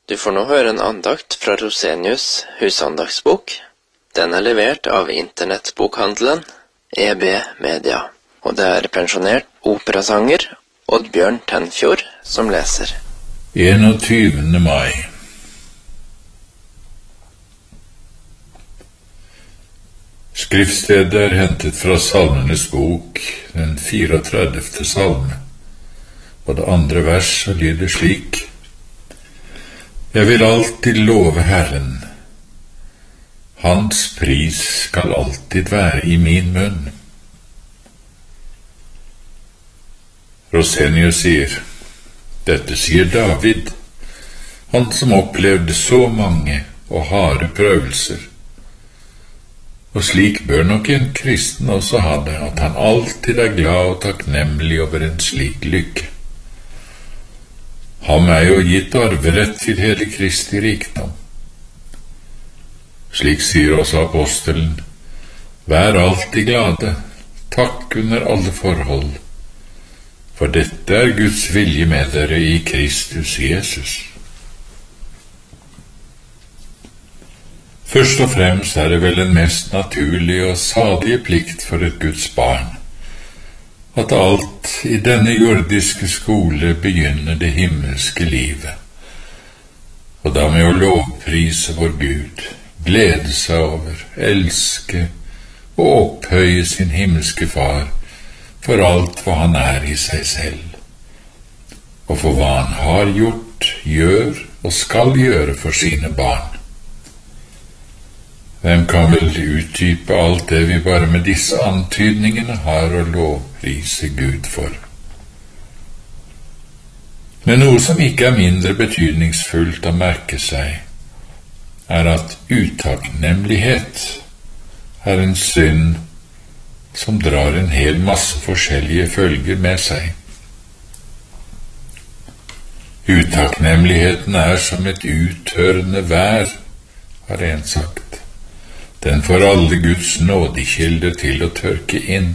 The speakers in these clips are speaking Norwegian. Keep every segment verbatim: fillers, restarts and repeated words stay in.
Du får nå høre en andakt fra Rosenius husandagsbok. Den er levert av internettbokhandelen E B Media, og det er pensjonert operasanger Oddbjørn Tenfjord som leser. enogtyvende mai. Skriftstedet er hentet fra Salmenes bok, den fireogtredivte salme, og det andre verset lyder slik: Jeg vil alltid love Herren, hans pris skal alltid være i min munn. Rosenius sier, dette sier David, han som opplevde så mange og harde prøvelser. Og slik bør nok en kristen også ha det, at han alltid er glad og takknemlig over en slik lykke. Ham er jo gitt arverett til hele Kristi rikdom. Slik sier også apostelen, vær alltid glade, takk under alle forhold, for dette er Guds vilje med dere i Kristus Jesus. Først og fremst er det vel den mest naturlige og salige plikt for et Guds barn, at alt i denne jordiske skole begynner det himmelske livet, og da med å lovprise vår Gud, glede seg over, elske og opphøye sin himmelske far for alt hva han er i seg selv, og for hva han har gjort, gjør og skal gjøre for sine barn. Hvem kan vel utdype alt det vi bare med disse antydningene har å lovprise Gud for? Men noe som ikke er mindre betydningsfullt å merke seg, er at utakknemlighet er en synd som drar en hel masse forskjellige følger med seg. Utakknemligheten er som et uttørrende vær, har en sagt. Den får alle Guds nådekilder til å tørke inn.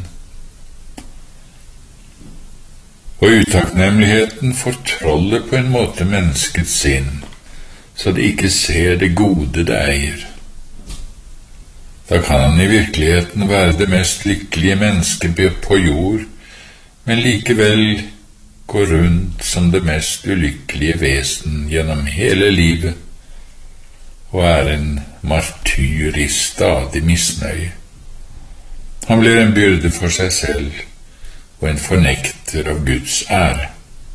Og utakknemligheten fortroller på en måte menneskets sinn, så det ikke ser det gode det eier. Da kan han i virkeligheten være det mest lykkelige mennesket på jord, men likevel gå rundt som det mest ulykkelige vesen gjennom hele livet, og er en martyr i stadig misnøye. Han blir en byrde for seg selv, og en fornekter av Guds ære.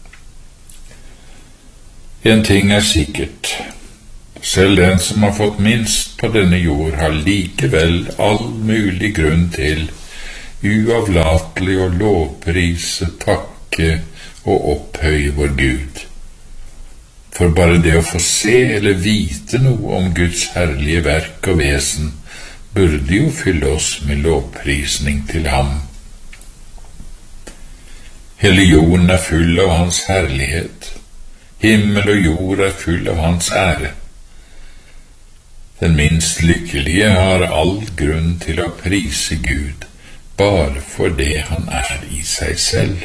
En ting er sikkert, selv den som har fått minst på denne jord, har likevel all mulig grunn til uavlatelig å lovprise, takke og opphøye vår Gud. For bare det å få se eller vite noe om Guds herlige verk og vesen burde jo fylle oss med lovprisning til ham. Hele jorden er full av hans herlighet. Himmel og jord er full av hans ære. Den minst lykkelige har all grunn til å prise Gud, bare for det han er i seg selv.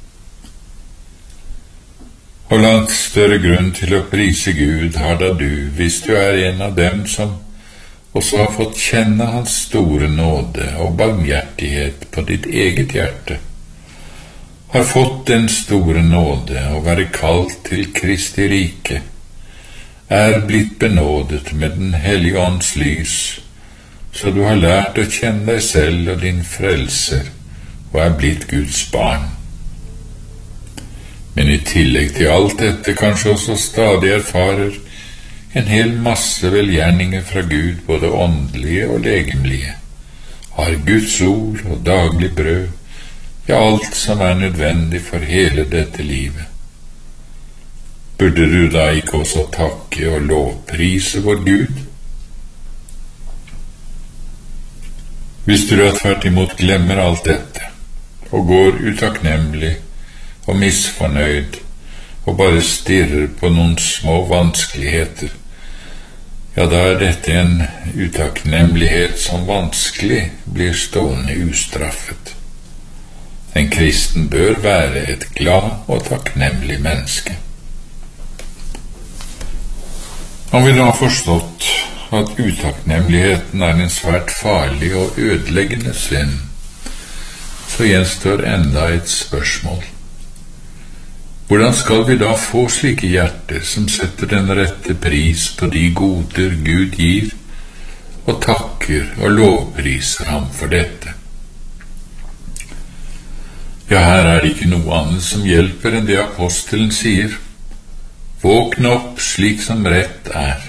Og langt større grunn til å prise Gud har da du, hvis du er en av dem som også har fått kjenne hans store nåde og barmhjertighet på ditt eget hjerte, har fått den store nåde å være kalt til Kristi rike, er blitt benådet med den hellige ånds lys, så du har lært å kjenne deg selv og din frelser, og er blitt Guds barn. Men i tillegg til alt dette kanskje også stadig erfarer en hel masse velgjerninger fra Gud, både åndelige og legemlige, har Guds ord og daglig brød, ja, alt som er nødvendig for hele dette livet. Burde du da ikke også takke og lovprise vår Gud? Hvis du da tvert imot glemmer alt dette, og går utakknemlig og misfornøyd, og bare stirrer på noen små vanskeligheter, ja, da er dette en utakknemlighet som vanskelig blir stående ustraffet. En kristen bør være et glad og takknemlig menneske. Når vi nå har forstått at utakknemligheten er en svært farlig og ødeleggende synd, så gjenstår enda et spørsmål. Hvordan skal vi da få slike hjerter som setter den rette pris på de goder Gud gir, og takker og lovpriser ham for dette? Ja, her er det ikke noe annet som hjelper enn det apostelen sier: våkn opp slik som rett er.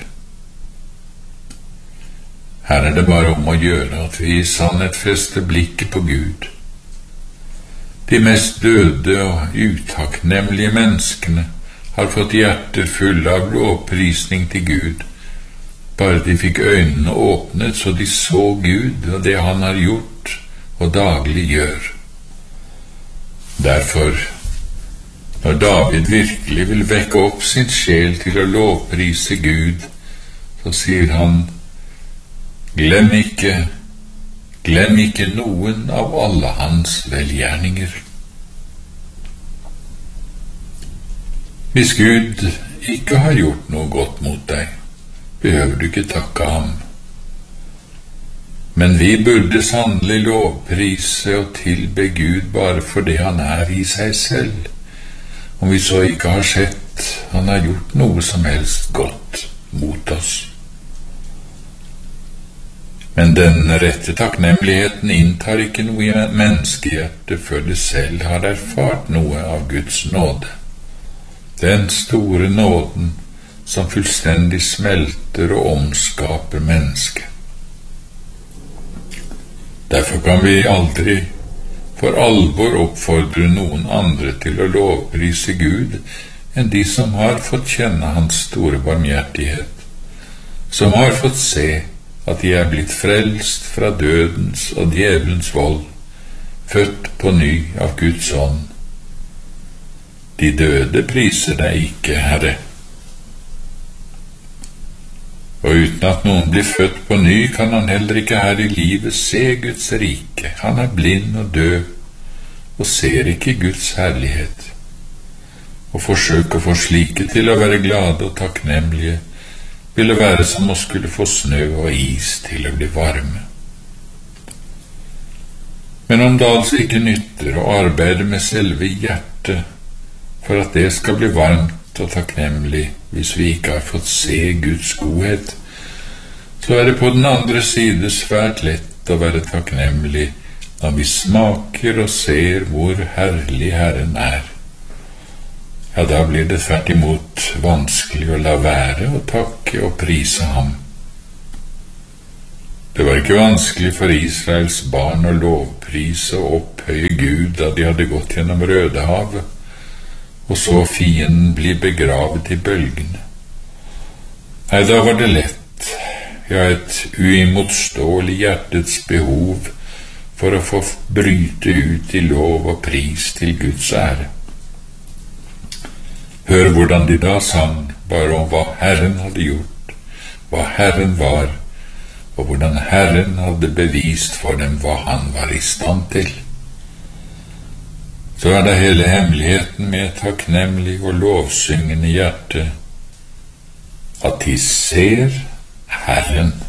Her er det bare om å gjøre at vi i sannhet fester blikket på Gud. De mest døde og utakknemlige menneskene har fått hjerter fulle av lovprisning til Gud, bare de fikk øynene åpnet så de så Gud og det han har gjort og daglig gjør. Derfor, når David virkelig vil vekke opp sin sjel til å lovprise Gud, så sier han: glem ikke, glem ikke noen av alle hans velgjerninger. Hvis Gud ikke har gjort noe godt mot deg, behøver du ikke takke ham. Men vi burde sannelig lovprise og tilbe Gud bare for det han er i seg selv, om vi så ikke har sett han har gjort noe som helst godt mot oss. Men den rette takknemligheten inntar ikke noe i menneskehjertet før det selv har erfart noe av Guds nåde. Den store nåden som fullstendig smelter og omskaper mennesket. Derfor kan vi aldri for alvor oppfordre noen andre til å lovprise Gud enn de som har fått kjenne hans store barmhjertighet, som har fått se at de er blitt frelst fra dødens og djevelens vold, født på ny av Guds ånd. De døde priser deg ikke, Herre. Og uten at noen blir født på ny, kan han heller ikke her i livet se Guds rike. Han er blind og død, og ser ikke Guds herlighet. Å forsøke å få slike til å være glade og takknemlige ville være som å skulle få snø og is til å bli varme. Men om det altså ikke nytter å arbeide med selve hjertet for at det skal bli varmt og takknemlig hvis vi ikke har fått se Guds godhet, så er det på den andre side svært lett å være takknemlig når vi smaker og ser hvor herlig Herren er. Ja, da blir det tvert imot vanskelig å la være å takke og prise ham. Det var ikke vanskelig for Israels barn å lovprise og opphøye Gud da de hadde gått gjennom Rødehavet, og så fienden bli begravet i bølgene. Nei, da var det lett, ja, et uimotståelig hjertets behov for å få bryte ut i lov og pris til Guds ære. Hør hvordan de da sang bare om hva Herren hadde gjort, hva Herren var, og hvordan Herren hadde bevist for dem hva han var i stand til. Så er det hele hemmeligheten med et takknemlig og lovsyngende hjerte, at de ser Herren.